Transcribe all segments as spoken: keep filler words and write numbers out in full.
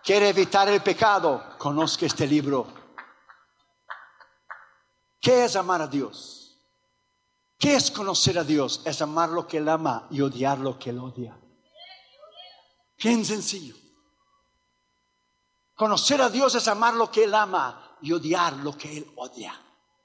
quiere evitar el pecado, conozca este libro. ¿Qué es amar a Dios? ¿Qué es conocer a Dios? Es amar lo que Él ama y odiar lo que Él odia. Bien sencillo. Conocer a Dios es amar lo que Él ama y odiar lo que Él odia.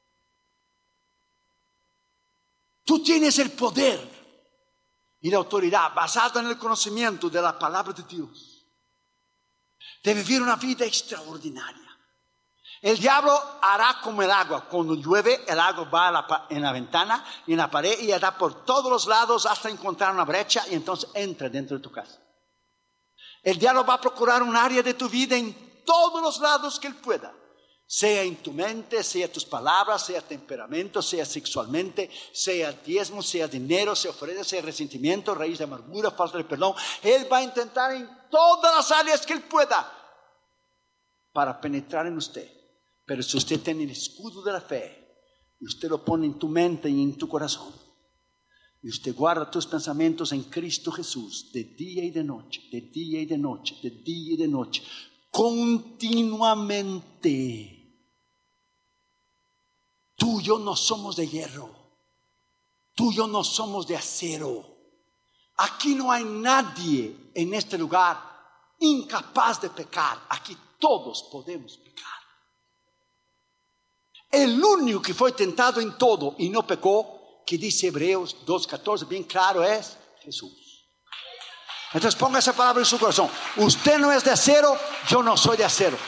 Tú tienes el poder y la autoridad basada en el conocimiento de la palabra de Dios de vivir una vida extraordinaria. El diablo hará como el agua. Cuando llueve, el agua va a la, en la ventana y en la pared y da por todos los lados hasta encontrar una brecha y entonces entra dentro de tu casa. El diablo va a procurar un área de tu vida en todos los lados que él pueda. Sea en tu mente, sea tus palabras, sea temperamento, sea sexualmente, sea diezmo, sea dinero, sea ofrenda, sea resentimiento, raíz de amargura, falta de perdón. Él va a intentar en todas las áreas que él pueda para penetrar en usted. Pero si usted tiene el escudo de la fe y usted lo pone en tu mente y en tu corazón y usted guarda tus pensamientos en Cristo Jesús de día y de noche, de día y de noche, de día y de noche, continuamente. Tú y yo no somos de hierro, tú y yo no somos de acero. Aquí no hay nadie en este lugar incapaz de pecar. Aquí todos podemos pecar. El único que fue tentado en todo y no pecó, que dice Hebreos dos catorce bien claro, es Jesús. Entonces ponga esa palabra en su corazón. Usted no es de acero, yo no soy de acero.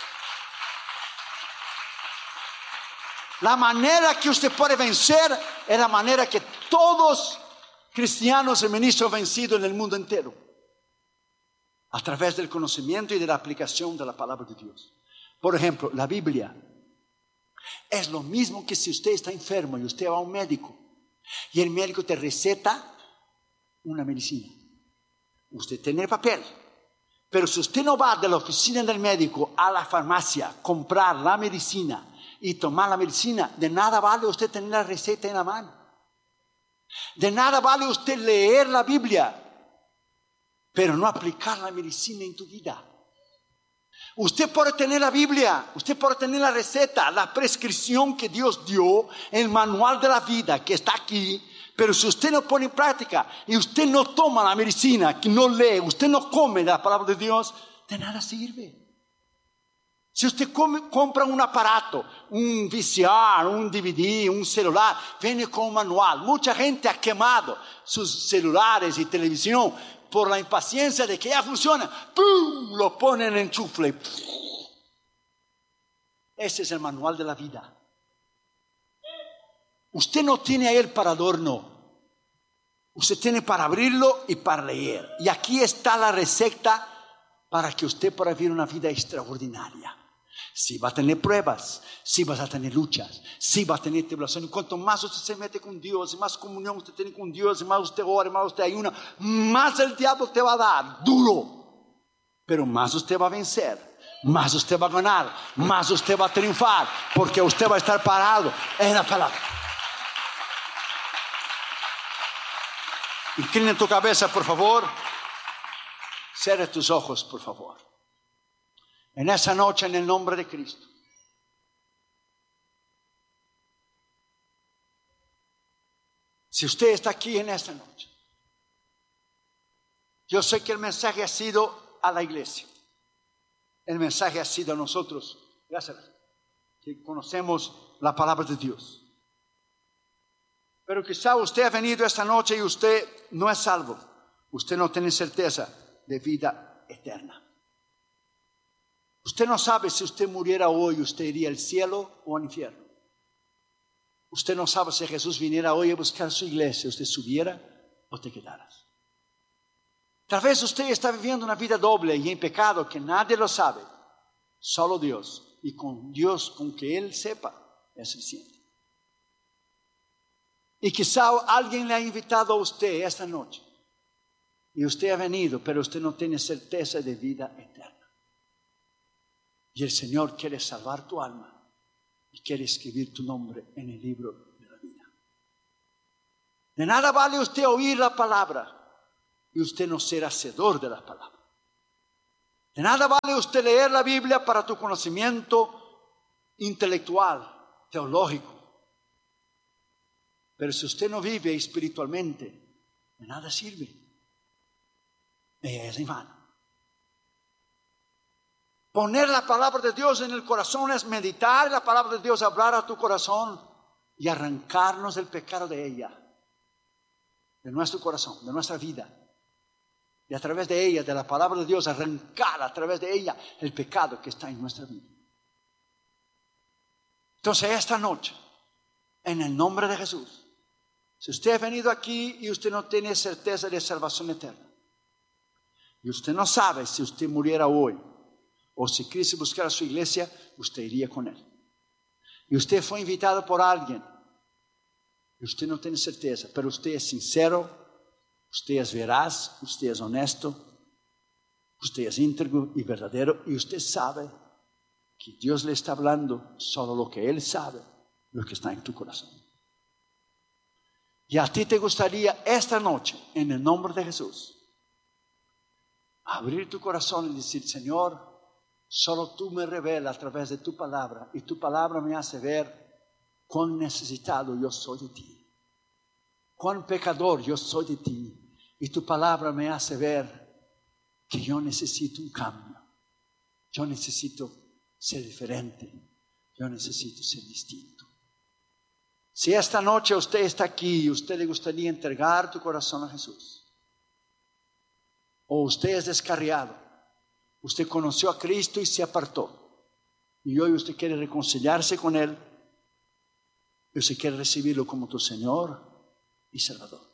La manera que usted puede vencer es la manera que todos cristianos y ministros han vencido en el mundo entero. A través del conocimiento y de la aplicación de la palabra de Dios. Por ejemplo, la Biblia es lo mismo que si usted está enfermo y usted va a un médico y el médico te receta una medicina. Usted tiene el papel, pero si usted no va de la oficina del médico a la farmacia a comprar la medicina y tomar la medicina, de nada vale usted tener la receta en la mano. De nada vale usted leer la Biblia, pero no aplicar la medicina en tu vida. Usted puede tener la Biblia, usted puede tener la receta, la prescripción que Dios dio, el manual de la vida que está aquí, pero si usted no pone en práctica y usted no toma la medicina, que no lee, usted no come la palabra de Dios, de nada sirve. Si usted come, compra un aparato, un V C R, un D V D, un celular, viene con un manual. Mucha gente ha quemado sus celulares y televisión por la impaciencia de que ya funciona. ¡Pum! Lo ponen en enchufle. Ese es el manual de la vida. Usted no tiene ahí el para adorno. Usted tiene para abrirlo y para leer. Y aquí está la receta para que usted pueda vivir una vida extraordinaria. Si va a tener pruebas, si vas a tener luchas, si va a tener tribulación. Y cuanto más usted se mete con Dios, y más comunión usted tiene con Dios, y más usted ora, y más usted ayuna, más el diablo te va a dar, duro. Pero más usted va a vencer, más usted va a ganar, más usted va a triunfar, porque usted va a estar parado en la palabra. Inclina tu cabeza, por favor. Cierra tus ojos, por favor. En esa noche, en el nombre de Cristo, si usted está aquí en esta noche, yo sé que el mensaje ha sido a la iglesia, el mensaje ha sido a nosotros, gracias, que conocemos la palabra de Dios. Pero quizá usted ha venido esta noche y usted no es salvo, usted no tiene certeza de vida eterna. Usted no sabe si usted muriera hoy, usted iría al cielo o al infierno. Usted no sabe si Jesús viniera hoy a buscar su iglesia, usted subiera o te quedaras. Tal vez usted está viviendo una vida doble y en pecado que nadie lo sabe, solo Dios, y con Dios, con que Él sepa, es suficiente. Y quizá alguien le ha invitado a usted esta noche y usted ha venido, pero usted no tiene certeza de vida eterna. Y el Señor quiere salvar tu alma y quiere escribir tu nombre en el libro de la vida. De nada vale usted oír la palabra y usted no ser hacedor de la palabra. De nada vale usted leer la Biblia para tu conocimiento intelectual, teológico. Pero si usted no vive espiritualmente, de nada sirve. Es en vano. Poner la palabra de Dios en el corazón es meditar la palabra de Dios, hablar a tu corazón y arrancarnos del pecado de ella, de nuestro corazón, de nuestra vida. Y a través de ella, de la palabra de Dios, arrancar a través de ella el pecado que está en nuestra vida. Entonces esta noche, en el nombre de Jesús, si usted ha venido aquí y usted no tiene certeza de salvación eterna, y usted no sabe si usted muriera hoy, o si Cristo buscara su iglesia, usted iría con él. Y usted fue invitado por alguien, y usted no tiene certeza, pero usted es sincero, usted es veraz, usted es honesto, usted es íntegro y verdadero, y usted sabe que Dios le está hablando solo lo que Él sabe, lo que está en tu corazón. Y a ti te gustaría esta noche, en el nombre de Jesús, abrir tu corazón y decir: Señor, solo tú me revelas a través de tu palabra, y tu palabra me hace ver cuán necesitado yo soy de ti, cuán pecador yo soy de ti, y tu palabra me hace ver que yo necesito un cambio, yo necesito ser diferente, yo necesito ser distinto. Si esta noche usted está aquí y usted le gustaría entregar tu corazón a Jesús, o usted es descarriado, usted conoció a Cristo y se apartó, y hoy usted quiere reconciliarse con Él, y usted quiere recibirlo como tu Señor y Salvador,